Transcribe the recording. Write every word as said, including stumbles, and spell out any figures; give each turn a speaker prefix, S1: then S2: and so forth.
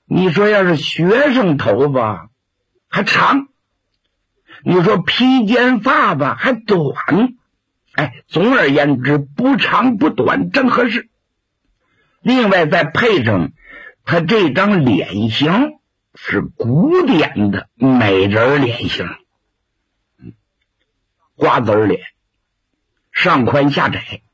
S1: 你说要是学生头发还长，你说披肩发吧还短，哎，总而言之不长不短，正合适。另外再配上他这张脸型是古典的美人脸型，瓜子脸，上宽下窄，